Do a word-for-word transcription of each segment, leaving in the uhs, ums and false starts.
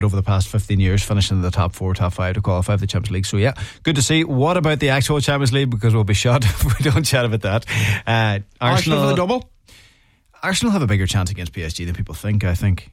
over the past fifteen years, finishing in the top four, top five to qualify for the Champions League. So yeah, good to see. What about the actual Champions League? Because we'll be shot if we don't chat about that. uh, Arsenal, Arsenal for the double? Arsenal have a bigger chance against P S G than people think, I think.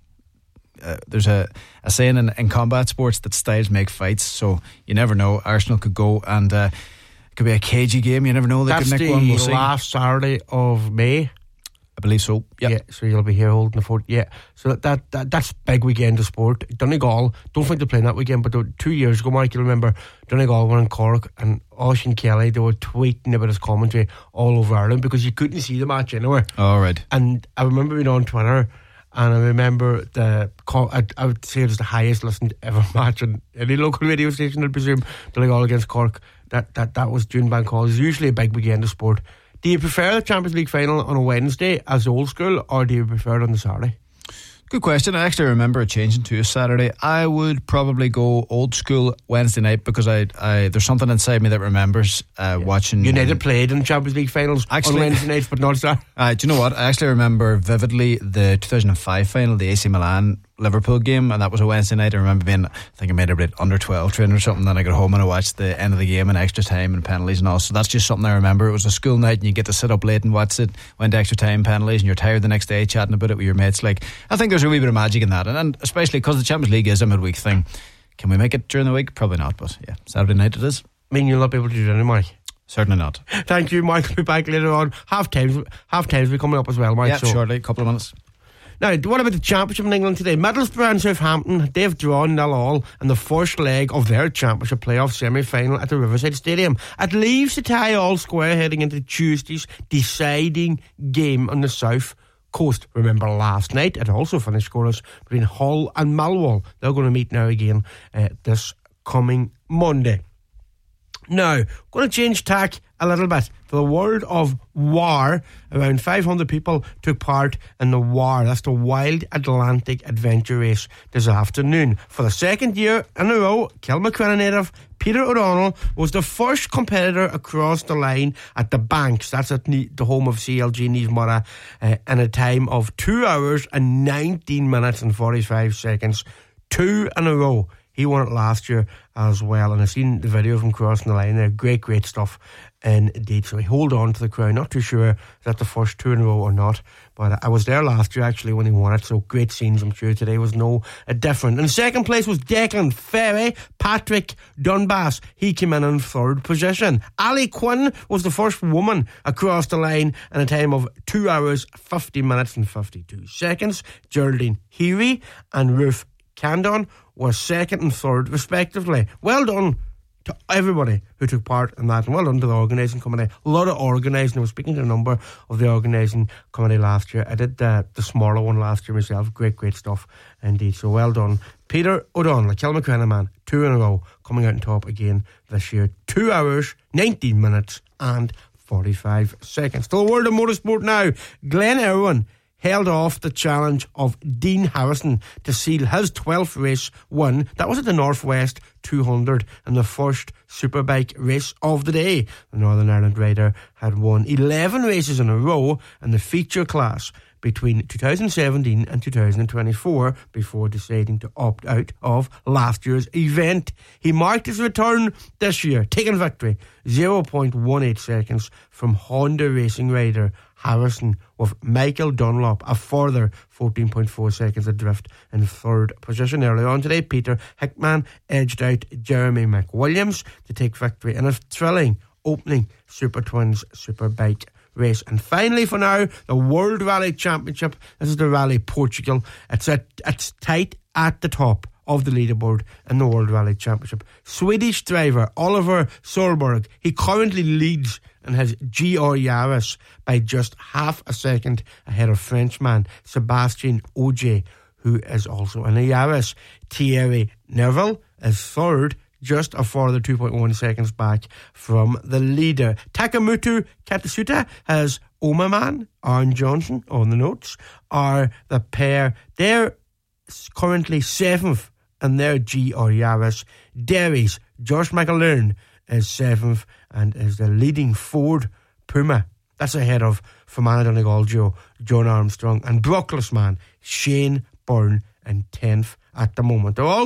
Uh, there's a, a saying in, in combat sports that styles make fights, so you never know. Arsenal could go and uh, it could be a cagey game. You never know. They That's could nick the one. We'll see. last Saturday of May. I believe so. Yep. Yeah, so you'll be here holding the fort. Yeah, so that, that, that that's big weekend of sport. Donegal, don't think they're playing that weekend, but two years ago, Mike, you'll remember Donegal were in Cork and Oisin Kelly, they were tweeting about his commentary all over Ireland because you couldn't see the match anywhere. All right. And I remember being on Twitter, and I remember the I, I would say it was the highest listened ever match on any local radio station, I presume, Donegal against Cork. That that that was during bank holidays. Usually a big weekend of sport. Do you prefer the Champions League final on a Wednesday as old school, or do you prefer it on the Saturday? Good question. I actually remember it changing to a Saturday. I would probably go old school Wednesday night because I, I there's something inside me that remembers uh, yeah. watching. United um, played in Champions League finals actually, on Wednesday nights, but not Saturday. Uh, do you know what? I actually remember vividly the two thousand five final, the A C Milan Liverpool game, and that was a Wednesday night. I remember being, I think I made a under twelve training or something. Then I got home and I watched the end of the game and extra time and penalties and all. So that's just something I remember. It was a school night and you get to sit up late and watch it. Went to extra time, penalties, and you're tired the next day chatting about it with your mates. Like, I think there's a wee bit of magic in that, and, and especially because the Champions League is a midweek thing. Can we make it during the week? Probably not, but yeah, Saturday night it is. I mean, you'll not be able to do it anymore. Certainly not. Thank you, Mike. I'll be back later on. Half times, half times will be coming up as well, Mike. Yeah, so. shortly, a couple of minutes. Now, what about the Championship in England today? Middlesbrough and Southampton, they've drawn nil all in the first leg of their Championship playoff semi-final at the Riverside Stadium. It leaves the tie all square heading into Tuesday's deciding game on the South Coast. Remember last night, it also finished scoreless between Hull and Millwall. They're going to meet now again uh, this coming Monday. Now, going to change tack a little bit. For the world of war, around five hundred people took part in the WAR. That's the Wild Atlantic Adventure Race this afternoon. For the second year in a row, Kilmacrenna native Peter O'Donnell was the first competitor across the line at the Banks. That's at the home of C L G Niamh Murrah uh, in a time of two hours and nineteen minutes and forty-five seconds. Two in a row. He won it last year as well, and I've seen the video of him crossing the line there. Great, great stuff indeed. So he hold on to the crown. Not too sure if that's the first two in a row or not, but I was there last year actually when he won it, so great scenes. I'm sure today was no different. In second place was Declan Ferry. Patrick Dunbas, he came in in third position. Ali Quinn was the first woman across the line in a time of two hours, fifty minutes and fifty-two seconds. Geraldine Heary and Ruth Candon were second and third respectively. Well done to everybody who took part in that, and well done to the organising committee. A lot of organising. I was speaking to a number of the organising committee last year. I did the, the smaller one last year myself. Great, great stuff indeed. So well done. Peter O'Donnell, Kilmacrenna man, two in a row, coming out on top again this year. Two hours, nineteen minutes and forty-five seconds. To the world of motorsport now. Glenn Irwin held off the challenge of Dean Harrison to seal his twelfth race win. That was at the Northwest two hundred and the first superbike race of the day. The Northern Ireland rider had won eleven races in a row in the feature class between two thousand seventeen and two thousand twenty-four before deciding to opt out of last year's event. He marked his return this year, taking victory zero point one eight seconds from Honda racing rider Harrison, with Michael Dunlop a further fourteen point four seconds adrift in third position. Earlier on today, Peter Hickman edged out Jeremy McWilliams to take victory in a thrilling opening Super Twins Superbike race. And finally, for now, the World Rally Championship. This is the Rally Portugal. It's at, it's tight at the top of the leaderboard in the World Rally Championship. Swedish driver Oliver Solberg, he currently leads in his G R Yaris by just half a second ahead of Frenchman Sebastien Ogier, who is also in a Yaris. Thierry Neuville is third, just a further two point one seconds back from the leader. Takamutu Katasuta has Omaman, Aaron Johnson on the notes, are the pair. They're currently seventh in their G R Yaris. Derry's Josh McAloon is seventh and is the leading Ford Puma. That's ahead of Fermanagh Donegal duo John Armstrong and Brookless man Shane Byrne in tenth at the moment. They're all